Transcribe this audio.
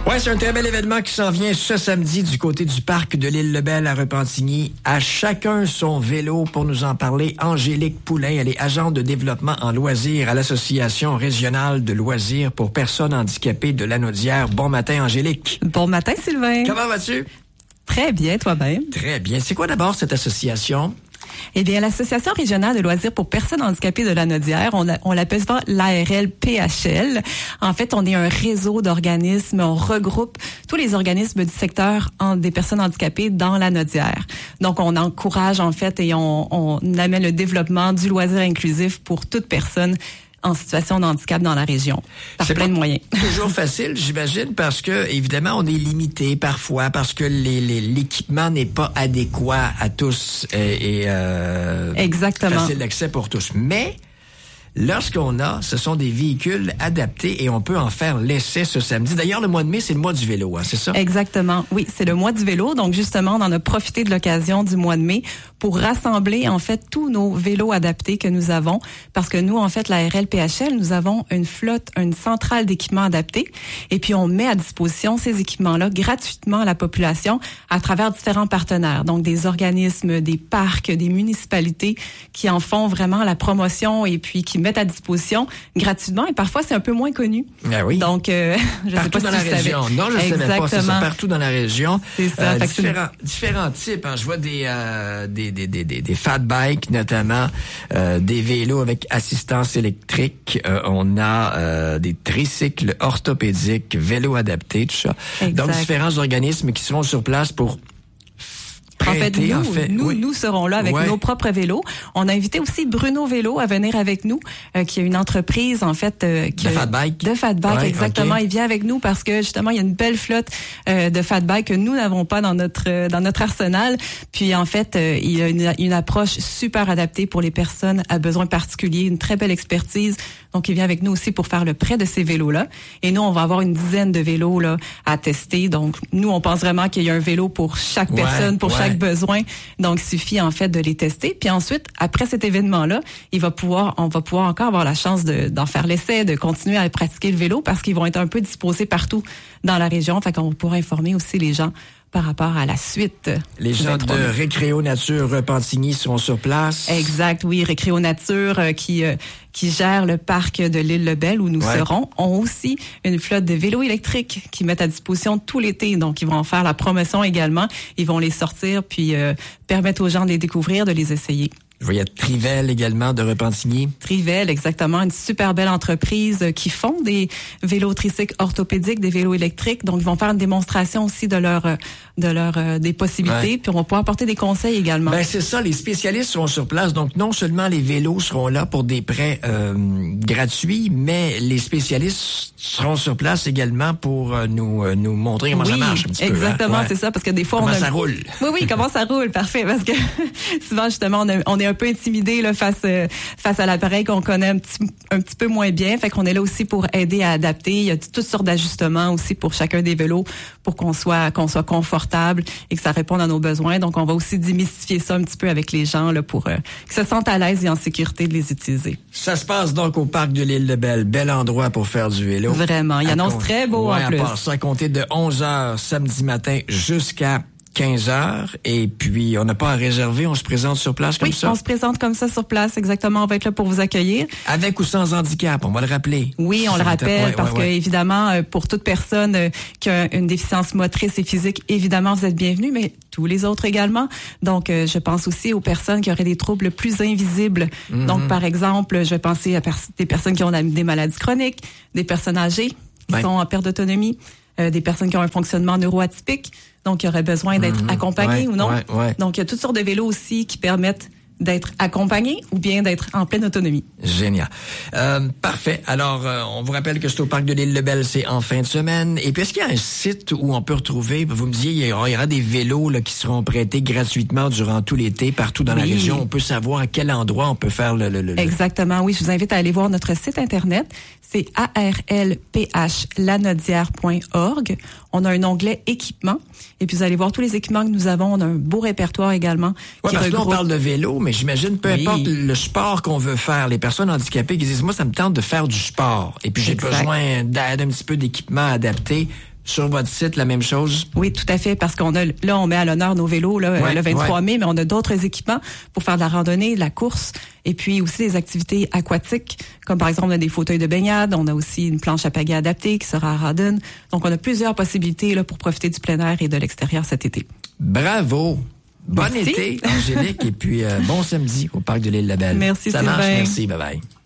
Ouais, c'est un très bel événement qui s'en vient ce samedi du côté du parc de l'Île-Lebel à Repentigny. À chacun son vélo. Pour nous en parler, Angélique Poulain, elle est agente de développement en loisirs à l'Association régionale de loisirs pour personnes handicapées de Lanaudière. Bon matin, Angélique. Bon matin, Sylvain. Comment vas-tu? Très bien, toi-même. Très bien. C'est quoi d'abord cette association? Eh bien, l'Association régionale de loisirs pour personnes handicapées de Lanaudière, on l'appelle souvent l'ARL-PHL. En fait, on est un réseau d'organismes. On regroupe tous les organismes du secteur des personnes handicapées dans Lanaudière. Donc, on encourage, en fait, et on amène le développement du loisir inclusif pour toute personne en situation de handicap dans la région, par plein de moyens. Toujours facile, j'imagine, parce que, évidemment, on est limité parfois, parce que l'équipement n'est pas adéquat à tous et exactement. Facile d'accès pour tous. Mais lorsqu'on ce sont des véhicules adaptés et on peut en faire l'essai ce samedi. D'ailleurs, le mois de mai, c'est le mois du vélo, hein, c'est ça? Exactement. Oui, c'est le mois du vélo. Donc, justement, on en a profité de l'occasion du mois de mai pour rassembler, en fait, tous nos vélos adaptés que nous avons. Parce que nous, en fait, la RLPHL, nous avons une flotte, une centrale d'équipements adaptés. Et puis, on met à disposition ces équipements-là gratuitement à la population à travers différents partenaires. Donc, des organismes, des parcs, des municipalités qui en font vraiment la promotion et puis qui mettent à disposition gratuitement. Et parfois, c'est un peu moins connu. Ah oui. Donc, je sais pas si dans la région. Non, je ne savais pas. C'est ça, partout dans la région. C'est ça. Différents types. Hein. Je vois des fat bikes, notamment des vélos avec assistance électrique. On a des tricycles orthopédiques, vélos adaptés, tout ça. Exact. Donc, différents organismes qui seront sur place pour nous serons là avec nos propres vélos. On a invité aussi Bruno Vélo à venir avec nous, qui a une entreprise, en fait... de fat bike. De fat bike, ouais, exactement. Okay. Il vient avec nous parce que, justement, il y a une belle flotte de fat bike que nous n'avons pas dans notre arsenal. Puis, en fait, il y a une approche super adaptée pour les personnes à besoins particuliers, une très belle expertise. Donc, il vient avec nous aussi pour faire le prêt de ces vélos-là. Et nous, on va avoir une dizaine de vélos là à tester. Donc, nous, on pense vraiment qu'il y a un vélo pour chaque personne, pour chaque besoin. Donc, il suffit en fait de les tester. Puis ensuite, après cet événement-là, on va pouvoir encore avoir la chance d'en faire l'essai, de continuer à pratiquer le vélo parce qu'ils vont être un peu disposés partout dans la région. Fait qu'on pourra informer aussi les gens par rapport à la suite. Les gens de Récréo Nature Repentigny seront sur place. Exact, oui. Récréo Nature qui gère le parc de l'Île-Lebel où nous serons, ont aussi une flotte de vélos électriques qui mettent à disposition tout l'été. Donc, ils vont en faire la promotion également. Ils vont les sortir puis permettre aux gens de les découvrir, de les essayer. Je vois, il y a Trivelle également de Repentigny. Trivelle, exactement. Une super belle entreprise qui font des vélos tricycles orthopédiques, des vélos électriques. Donc, ils vont faire une démonstration aussi des possibilités. Puis, on va pouvoir apporter des conseils également. Ben, c'est ça. Les spécialistes seront sur place. Donc, non seulement les vélos seront là pour des prêts gratuits, mais les spécialistes seront sur place également pour nous montrer comment ça marche un petit exactement, peu. Hein? C'est ça. Parce que des fois, ça roule. Oui, comment ça roule. Parfait. Parce que souvent, justement, on est un peu intimidé là, face à l'appareil qu'on connaît un petit peu moins bien. Fait qu'on est là aussi pour aider à adapter. Il y a toutes sortes d'ajustements aussi pour chacun des vélos pour qu'on soit confortable et que ça réponde à nos besoins. Donc, on va aussi démystifier ça un petit peu avec les gens là, pour qu'ils se sentent à l'aise et en sécurité de les utiliser. Ça se passe donc au parc de l'Île-Lebel. Bel endroit pour faire du vélo. Vraiment. Il annonce très beau en plus. À part ça, à compter de 11h samedi matin jusqu'à 15h. Et puis, on n'a pas à réserver, on se présente sur place comme ça? Oui, on se présente comme ça sur place, exactement. On va être là pour vous accueillir. Avec ou sans handicap, on va le rappeler. Oui, on le rappelle parce que, évidemment, pour toute personne qui a une déficience motrice et physique, évidemment, vous êtes bienvenus, mais tous les autres également. Donc, je pense aussi aux personnes qui auraient des troubles plus invisibles. Mm-hmm. Donc, par exemple, je vais penser à des personnes qui ont des maladies chroniques, des personnes âgées qui sont en perte d'autonomie, des personnes qui ont un fonctionnement neuroatypique, donc qui auraient besoin d'être accompagnées ou non. Donc, il y a toutes sortes de vélos aussi qui permettent d'être accompagnés ou bien d'être en pleine autonomie. Génial. Parfait. Alors, on vous rappelle que c'est au parc de l'Île-Lebel, c'est en fin de semaine. Et puis, est-ce qu'il y a un site où on peut retrouver, vous me disiez, il y aura des vélos là, qui seront prêtés gratuitement durant tout l'été, partout dans la région. On peut savoir à quel endroit on peut faire le... Exactement, oui. Je vous invite à aller voir notre site Internet. C'est arlphlanaudière.org. On a un onglet équipement. Et puis, vous allez voir tous les équipements que nous avons. On a un beau répertoire également. Oui, parce que là, on parle de vélo, mais j'imagine, peu importe le sport qu'on veut faire, les personnes handicapées qui disent, moi, ça me tente de faire du sport. Et puis, j'ai besoin d'aide, un petit peu d'équipement adapté. Sur votre site, la même chose? Oui, tout à fait, parce qu'on a là, on met à l'honneur nos vélos là, le 23 mai, mais on a d'autres équipements pour faire de la randonnée, de la course, et puis aussi des activités aquatiques, comme par exemple on a des fauteuils de baignade, on a aussi une planche à pagaie adaptée qui sera à Rawdon. Donc on a plusieurs possibilités là pour profiter du plein air et de l'extérieur cet été. Bravo! Bon Merci. été, Angélique, et puis bon samedi au Parc de l'Île-la-Belle. Merci, Ça Sylvain. marche, merci, bye-bye.